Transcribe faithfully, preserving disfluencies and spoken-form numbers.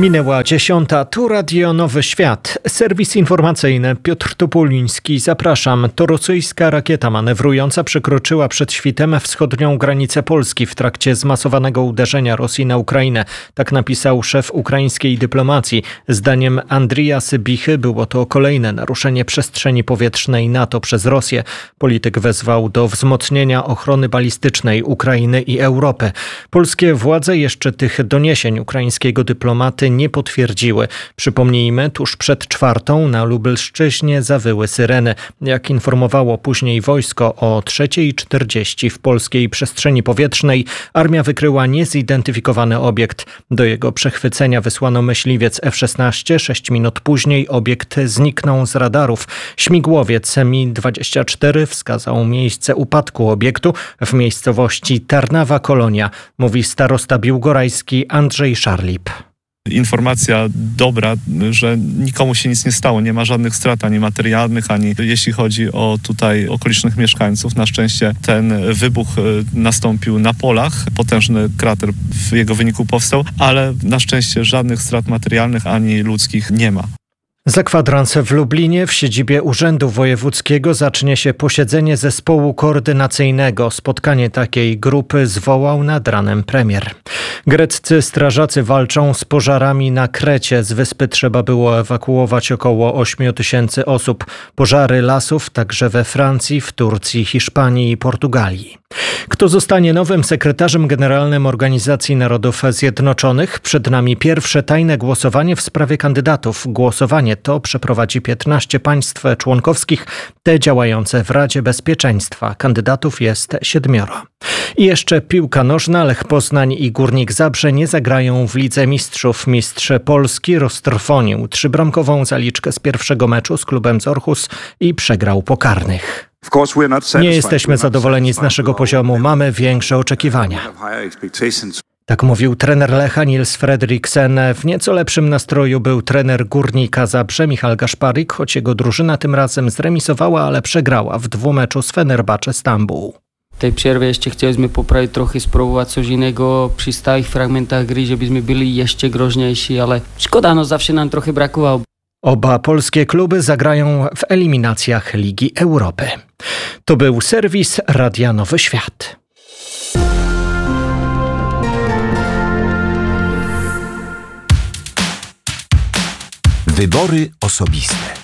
Minęła dziesiąta, tu Radio Nowy Świat. Serwis informacyjny Piotr Topoliński. Zapraszam. To rosyjska rakieta manewrująca przekroczyła przed świtem wschodnią granicę Polski w trakcie zmasowanego uderzenia Rosji na Ukrainę. Tak napisał szef ukraińskiej dyplomacji. Zdaniem Andrija Sybichy było to kolejne naruszenie przestrzeni powietrznej NATO przez Rosję. Polityk wezwał do wzmocnienia ochrony balistycznej Ukrainy i Europy. Polskie władze jeszcze tych doniesień ukraińskiego dyplomaty nie potwierdziły. Przypomnijmy, tuż przed czwartą na Lubelszczyźnie zawyły syreny. Jak informowało później wojsko, o trzeciej czterdzieści w polskiej przestrzeni powietrznej armia wykryła niezidentyfikowany obiekt. Do jego przechwycenia wysłano myśliwiec F szesnaście. Sześć minut później obiekt zniknął z radarów. Śmigłowiec Mi dwadzieścia cztery wskazał miejsce upadku obiektu w miejscowości Tarnawa Kolonia, mówi starosta biłgorajski Andrzej Szarlip. Informacja dobra, że nikomu się nic nie stało, nie ma żadnych strat ani materialnych, ani jeśli chodzi o tutaj okolicznych mieszkańców. Na szczęście ten wybuch nastąpił na polach, potężny krater w jego wyniku powstał, ale na szczęście żadnych strat materialnych ani ludzkich nie ma. Za kwadrans w Lublinie w siedzibie Urzędu Wojewódzkiego zacznie się posiedzenie zespołu koordynacyjnego. Spotkanie takiej grupy zwołał nad ranem premier. Greccy strażacy walczą z pożarami na Krecie. Z wyspy trzeba było ewakuować około ośmiu tysięcy osób. Pożary lasów także we Francji, w Turcji, Hiszpanii i Portugalii. Kto zostanie nowym sekretarzem generalnym Organizacji Narodów Zjednoczonych? Przed nami pierwsze tajne głosowanie w sprawie kandydatów. Głosowanie to przeprowadzi piętnaście państw członkowskich, te działające w Radzie Bezpieczeństwa. Kandydatów jest siedmioro. I jeszcze piłka nożna. Lech Poznań i Górnik Zabrze nie zagrają w Lidze Mistrzów. Mistrz Polski roztrwonił trzybramkową zaliczkę z pierwszego meczu z klubem z Orhus i przegrał po karnych. Nie jesteśmy zadowoleni z naszego poziomu, mamy większe oczekiwania. Tak mówił trener Lecha Nils Fredriksen. W nieco lepszym nastroju był trener Górnika Zabrze Michal Gaszparik, choć jego drużyna tym razem zremisowała, ale przegrała w dwumeczu z Fenerbahce Stambuł. W tej przerwie jeszcze chcieliśmy poprawić trochę, spróbować coś innego przy stałych fragmentach gry, żebyśmy byli jeszcze groźniejsi, ale szkoda, no zawsze nam trochę brakowało. Oba polskie kluby zagrają w eliminacjach Ligi Europy. To był serwis Radia Nowy Świat. Wybory osobiste.